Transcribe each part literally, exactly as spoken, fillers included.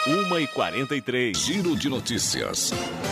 uma e quarenta e três. Giro de notícias.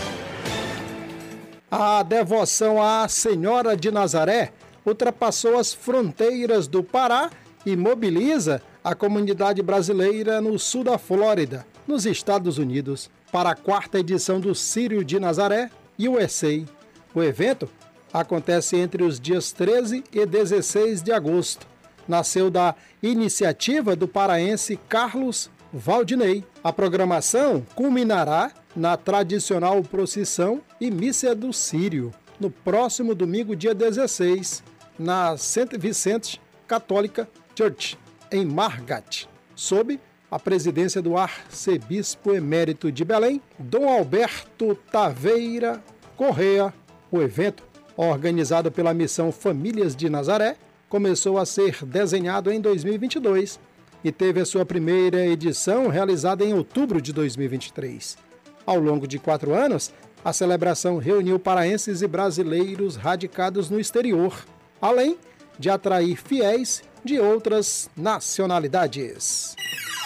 A devoção à Senhora de Nazaré ultrapassou as fronteiras do Pará e mobiliza a comunidade brasileira no sul da Flórida, nos Estados Unidos, para a quarta edição do Círio de Nazaré U S A. O evento acontece entre os dias treze e dezesseis de agosto. Nasceu da iniciativa do paraense Carlos Valdinei. A programação culminará na tradicional procissão e missa do Círio, no próximo domingo, dia dezesseis, na Saint Vincent Catholic Church, em Margat, sob a presidência do arcebispo emérito de Belém, Dom Alberto Taveira Correa. O evento, organizado pela Missão Famílias de Nazaré, começou a ser desenhado em dois mil e vinte e dois e teve a sua primeira edição realizada em outubro de dois mil e vinte e três. Ao longo de quatro anos, a celebração reuniu paraenses e brasileiros radicados no exterior, além de atrair fiéis de outras nacionalidades.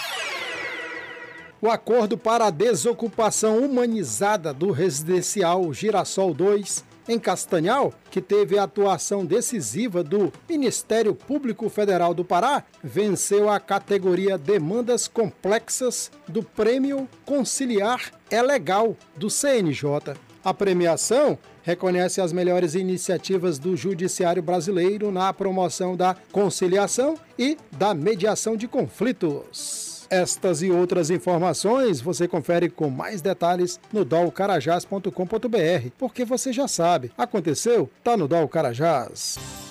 O acordo para a desocupação humanizada do residencial Girassol dois, em Castanhal, que teve a atuação decisiva do Ministério Público Federal do Pará, venceu a categoria Demandas Complexas do Prêmio Conciliar é Legal do C N J. A premiação reconhece as melhores iniciativas do Judiciário brasileiro na promoção da conciliação e da mediação de conflitos. Estas e outras informações você confere com mais detalhes no dol carajás ponto com ponto br, porque você já sabe, aconteceu, tá no Dol Carajás.